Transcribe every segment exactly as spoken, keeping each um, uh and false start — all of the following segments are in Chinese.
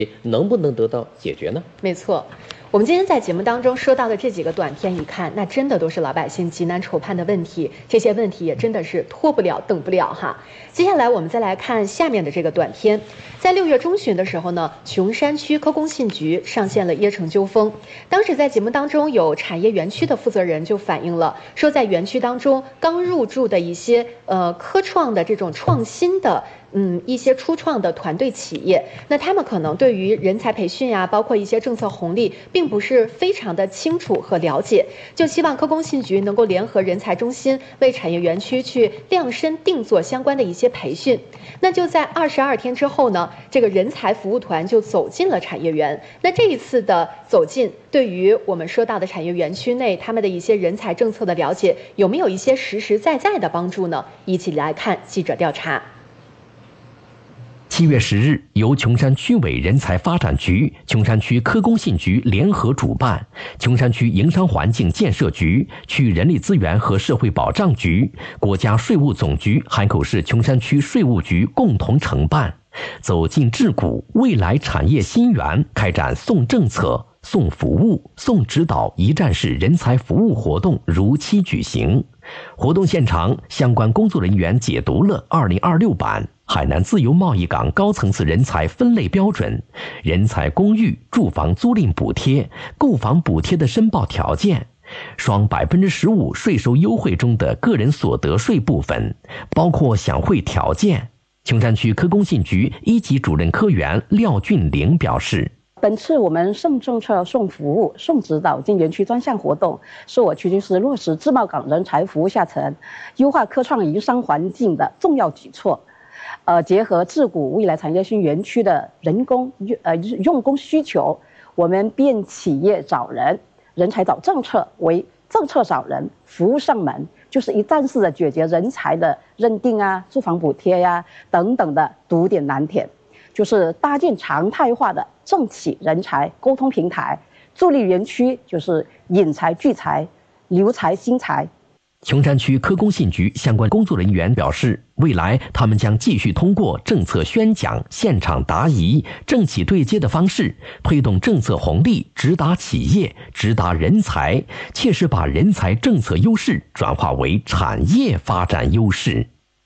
能不能得到解决呢？ 没错。我们今天在节目当中说到的这几个短片，一看那真的都是老百姓急难愁盼的问题，这些问题也真的是拖不了等不了哈。接下来我们再来看下面的这个短片，在六月中旬的时候呢，琼山区科工信局上线了椰城纠锋。当时在节目当中有产业园区的负责人就反映了，说在园区当中刚入驻的一些呃科创的这种创新的。嗯，一些初创的团队企业，那他们可能对于人才培训啊，包括一些政策红利，并不是非常的清楚和了解，就希望科工信局能够联合人才中心，为产业园区去量身定做相关的一些培训。那就在二十二天之后呢，这个人才服务团就走进了产业园。那这一次的走进，对于我们说到的产业园区内他们的一些人才政策的了解，有没有一些实实在在的帮助呢？一起来看记者调查。 七月十日，由琼山区委人才发展局、琼山区科工信局联合主办，琼山区营商环境建设局、区人力资源和社会保障局、国家税务总局海口市琼山区税务局共同承办，走进智谷未来产业新园，开展送政策、送服务、送指导一站式人才服务活动如期举行。活动现场，相关工作人员解读了二零二六版海南自由贸易港高层次人才分类标准、人才公寓住房租赁补贴、购房补贴的申报条件、双百分之十五税收优惠中的个人所得税部分，包括享惠条件。琼山区科工信局一级主任科员廖俊玲表示， 本次我们送政策、送服务、送指导进园区专项活动，是我区区市落实自贸港人才服务下沉、优化科创营商环境的重要举措。呃，结合智谷未来产业新园区的人工呃用工需求，我们变企业找人、人才找政策为政策找人、服务上门，就是一站式的解决人才的认定啊、住房补贴呀、啊、等等的堵点难点。就是搭建常态化的政企人才沟通平台，助力园区就是引才聚才、留才兴才。 琼山区科工信局相关工作人员表示，未来他们将继续通过政策宣讲、现场答疑、政企对接的方式，推动政策红利直达企业、直达人才，切实把人才政策优势转化为产业发展优势。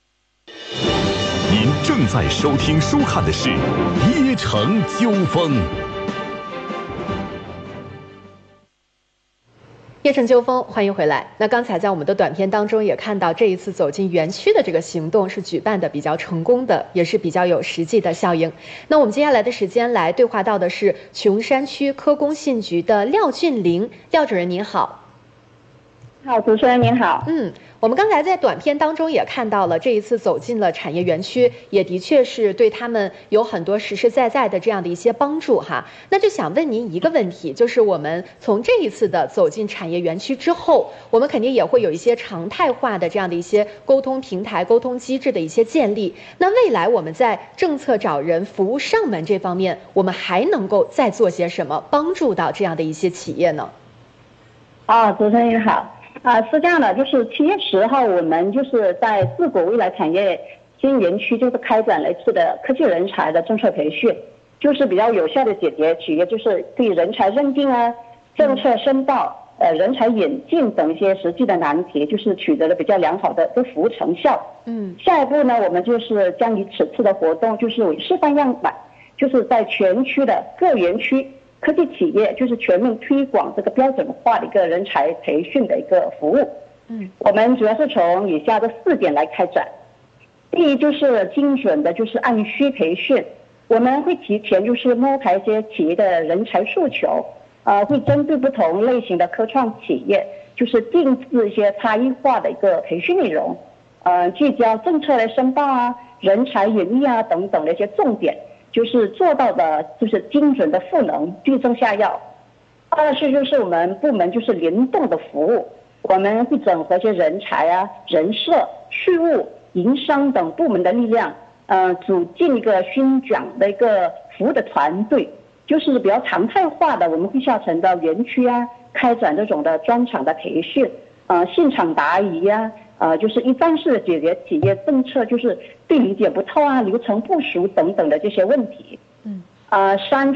您正在收听收看的是椰城纠锋。 椰城纠锋，欢迎回来。那刚才在我们的短片当中也看到，这一次走进园区的这个行动是举办的比较成功的，也是比较有实际的效应。那我们接下来的时间来对话到的是琼山区科工信局的廖俊玲，廖主任您好。 好，主持人您好。 嗯，我们刚才在短片当中也看到了，这一次走进了产业园区，也的确是对他们有很多实实在在的这样的一些帮助哈。那就想问您一个问题，就是我们从这一次的走进产业园区之后，我们肯定也会有一些常态化的这样的一些沟通平台、沟通机制的一些建立。那未来我们在政策找人、服务上门这方面，我们还能够再做些什么，帮助到这样的一些企业呢？ 啊，主持人您好。啊，是这样的，就是七月十号，我们就是在智谷未来产业新园区，就是开展了一次的科技人才的政策培训，就是比较有效的解决企业就是对人才认定啊、政策申报、呃人才引进等一些实际的难题，就是取得了比较良好的这服务成效。嗯，下一步呢，我们就是将以此次的活动，就是为示范样板，就是在全区的各园区。科技企业就是全面推广这个标准化的一个人才培训的一个服务。嗯，我们主要是从以下的四点来开展。第一就是精准的，就是按需培训，我们会提前就是摸排一些企业的人才诉求，呃，会针对不同类型的科创企业，就是定制一些差异化的一个培训内容，呃，聚焦政策的申报啊、人才引力啊等等的一些重点。就是做到的，就是精准的赋能，对症下药。二是就是我们部门就是联动的服务，我们会整合一些人才啊、人社、税务、营商等部门的力量，呃，组进一个宣讲的一个服务的团队，就是比较常态化的，我们会下沉到园区啊，开展这种的专场的培训，呃，现场答疑啊。呃，就是一站式的解决企业政策就是对理解不透啊、流程不熟等等的这些问题。嗯， 呃，三